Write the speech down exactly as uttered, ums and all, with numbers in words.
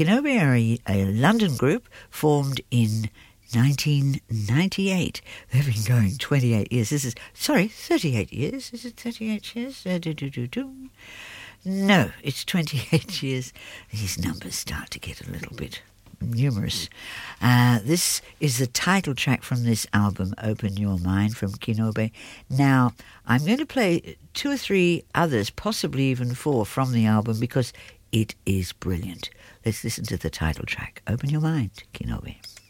Kinobe are a, a London group formed in nineteen ninety-eight. They've been going twenty-eight years. This is, sorry, thirty-eight years. Is it thirty-eight years? Uh, do, do, do, do. No, it's twenty-eight years. These numbers start to get a little bit numerous. Uh, this is the title track from this album, Open Your Mind, from Kinobe. Now, I'm going to play two or three others, possibly even four, from the album because it is brilliant. Let's listen to the title track, Open Your Mind, Kinobe.